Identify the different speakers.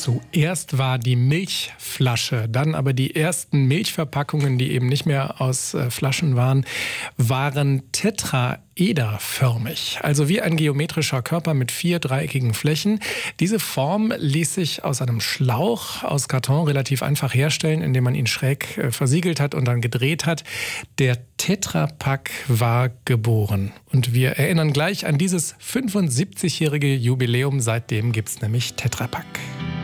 Speaker 1: Zuerst war die Milchflasche, dann aber die ersten Milchverpackungen, die eben nicht mehr aus Flaschen waren tetraederförmig, also wie ein geometrischer Körper mit 4 dreieckigen Flächen. Diese Form ließ sich aus einem Schlauch aus Karton relativ einfach herstellen, indem man ihn schräg versiegelt hat und dann gedreht hat. Der Tetra Pak war geboren. Und wir erinnern gleich an dieses 75-jährige Jubiläum. Seitdem gibt es nämlich Tetra Pak.